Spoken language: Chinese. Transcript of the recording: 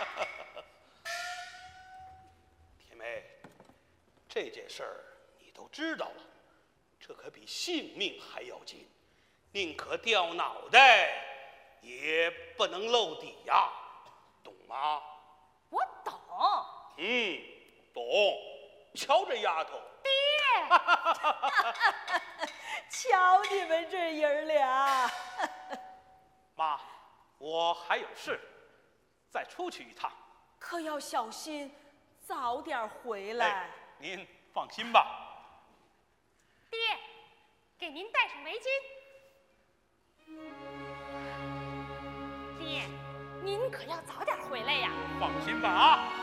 铁梅，这件事儿你都知道了，这可比性命还要紧，宁可掉脑袋，也不能露底呀，懂吗？ 我懂。 懂。瞧这丫头， 爹， 瞧你们这爷儿俩。 妈，我还有事，再出去一趟。 可要小心，早点回来。 您放心吧。 爹，给您戴上围巾。爹，您可要早点回来呀。 放心吧啊。